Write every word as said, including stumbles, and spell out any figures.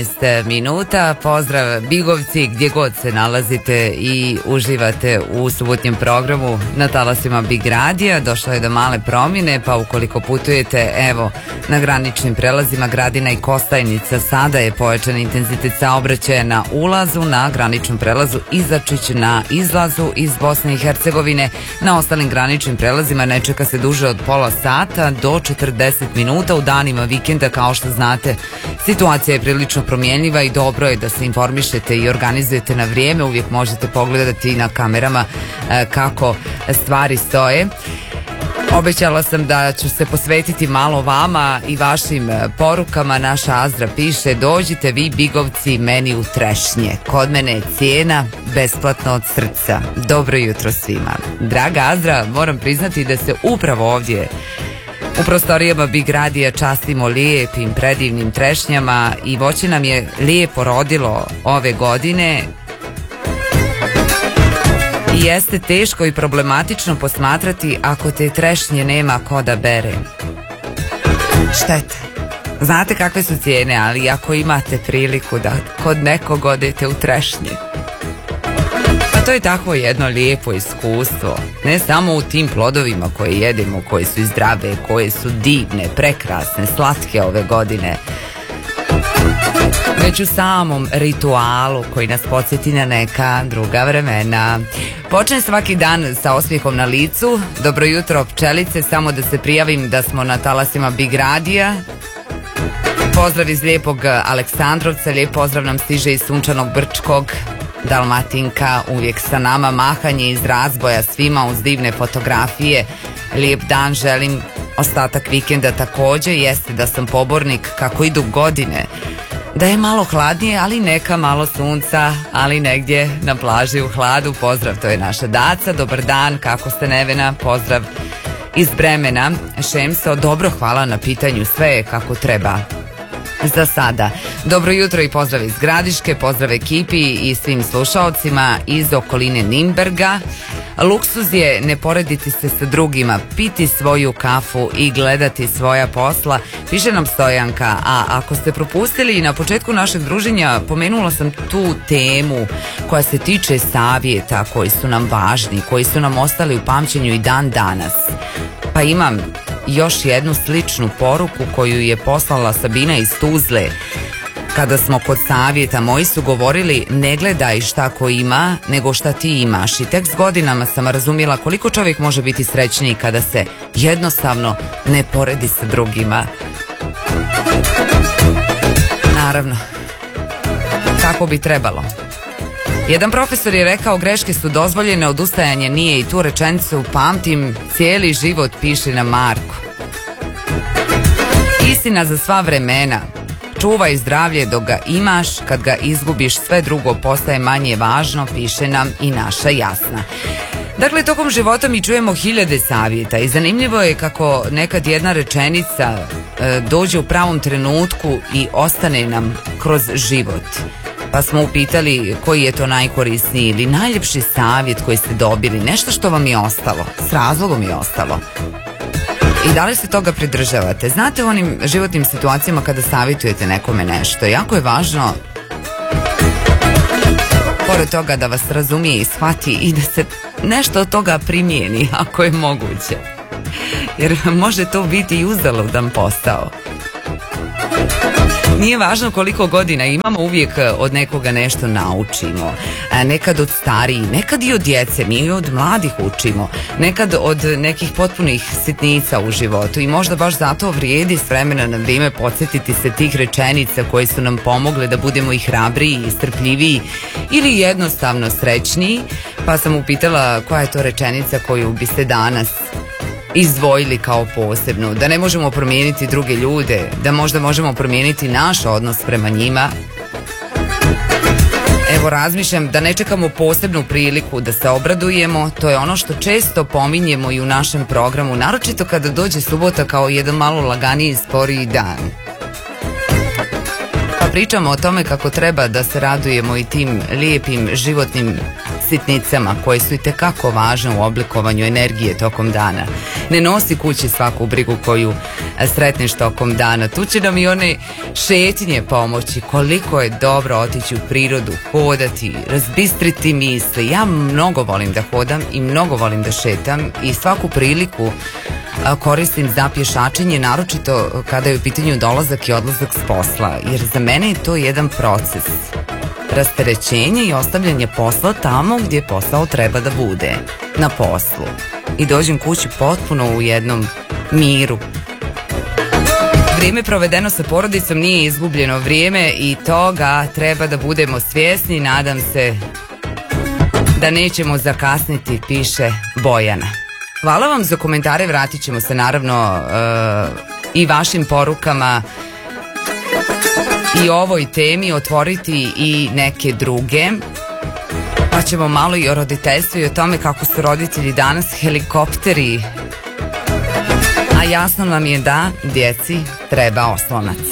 minuta, pozdrav Bigovci gdje god se nalazite i uživate u subotnjem programu na talasima Big Radija. Došlo je do male promjene, pa ukoliko putujete evo na graničnim prelazima Gradina i Kostajnica, sada je pojačan intenzitet saobraćaja na ulazu, na graničnom prelazu Izačić na izlazu iz Bosne i Hercegovine. Na ostalim graničnim prelazima ne čeka se duže od pola sata do četrdeset minuta. U danima vikenda, kao što znate, situacija je prilično promjenljiva i dobro je da se informišete i organizujete na vrijeme. Uvijek možete pogledati na kamerama kako stvari stoje. Obećala sam da ću se posvetiti malo vama i vašim porukama. Naša Azra piše: dođite vi Bigovci meni u Trešnje, kod mene je cijena besplatno od srca. Dobro jutro svima. Draga Azra, moram priznati da se upravo ovdje u prostorijama Big Radija častimo lijepim, predivnim trešnjama i voće nam je lijepo rodilo ove godine. I jeste teško i problematično posmatrati ako te trešnje nema ko da bere. Šteta. Znate kakve su cijene, ali ako imate priliku da kod nekog odete u trešnje, pa to je takvo jedno lijepo iskustvo. Ne samo u tim plodovima koje jedemo, koje su i zdrave, koje su divne, prekrasne, slatke ove godine, već u samom ritualu koji nas podsjeti na neka druga vremena. Počne svaki dan sa osmijehom na licu. Dobro jutro pčelice, samo da se prijavim da smo na talasima Big Radija. Pozdrav iz lijepog Aleksandrovca, lijep pozdrav nam stiže iz sunčanog Brčkog. Dalmatinka uvijek sa nama, mahanje iz razboja svima uz divne fotografije. Lijep dan želim, ostatak vikenda također. Jeste da sam pobornik kako idu godine, da je malo hladnije, ali neka malo sunca, ali negdje na plaži u hladu. Pozdrav, to je naša Daca. Dobar dan, kako ste Nevena? Pozdrav iz Bremena. Šemso, dobro, hvala na pitanju, sve je kako treba za sada. Dobro jutro i pozdrav iz Gradiške, pozdrav ekipi i svim slušaocima iz okoline Nimberga. Luksuz je ne porediti se sa drugima, piti svoju kafu i gledati svoja posla, piše nam Stojanka. A ako ste propustili na početku našeg druženja, pomenula sam tu temu koja se tiče savjeta koji su nam važni, koji su nam ostali u pamćenju i dan danas. Pa imam još jednu sličnu poruku koju je poslala Sabina iz Tuzle. Kada smo kod savjeta, moji su govorili: ne gledaj šta ko ima, nego šta ti imaš. I tek s godinama sam razumjela koliko čovjek može biti srećniji kada se jednostavno ne poredi sa drugima. Naravno, tako bi trebalo. Jedan profesor je rekao: greške su dozvoljene, odustajanje nije, i tu rečenicu pamtim cijeli život, piše na Marku. Istina za sva vremena. Čuvaj zdravlje dok ga imaš, kad ga izgubiš sve drugo postaje manje važno, piše nam i naša Jasna. Dakle, tokom života mi čujemo hiljade savjeta i zanimljivo je kako nekad jedna rečenica e, dođe u pravom trenutku i ostane nam kroz život. Pa smo upitali koji je to najkorisniji ili najljepši savjet koji ste dobili, nešto što vam je ostalo, s razlogom je ostalo. I da li se toga pridržavate? Znate, u onim životnim situacijama kada savjetujete nekome nešto, jako je važno pored toga da vas razumije i shvati i da se nešto od toga primijeni ako je moguće. Jer može to biti i uzaludan posao. Nije važno koliko godina imamo, uvijek od nekoga nešto naučimo. Nekad od stariji, nekad i od djece, mi i od mladih učimo. Nekad od nekih potpunih sitnica u životu i možda baš zato vrijedi s vremena na vrijeme podsjetiti se tih rečenica koje su nam pomogle da budemo i hrabriji i strpljiviji ili jednostavno srećniji. Pa sam upitala koja je to rečenica koju biste danas izdvojili kao posebnu, da ne možemo promijeniti druge ljude, da možda možemo promijeniti naš odnos prema njima. Evo, razmišljam da ne čekamo posebnu priliku da se obradujemo, to je ono što često pominjemo i u našem programu, naročito kada dođe subota kao jedan malo laganiji, sporiji dan. Pa pričamo o tome kako treba da se radujemo i tim lijepim životnim sitnicama koje su i tekako važne u oblikovanju energije tokom dana. Ne nosi kući svaku brigu koju sretneš tokom dana. Tu će nam i one šetnje pomoći. Koliko je dobro otići u prirodu, hodati, razbistriti misli. Ja mnogo volim da hodam i mnogo volim da šetam i svaku priliku koristim za pješačenje, naročito kada je u pitanju dolazak i odlazak s posla, jer za mene je to jedan proces rasterećenja i ostavljanje posla tamo gdje posao treba da bude, na poslu, i dođem kući potpuno u jednom miru. Vrijeme provedeno sa porodicom nije izgubljeno vrijeme i toga treba da budemo svjesni. Nadam se da nećemo zakasniti, piše Bojana. Hvala vam za komentare, vratit ćemo se naravno uh, i vašim porukama i ovoj temi, otvoriti i neke druge, pa ćemo malo i o roditeljstvu i o tome kako su roditelji danas helikopteri, a jasno nam je da djeci treba oslonac.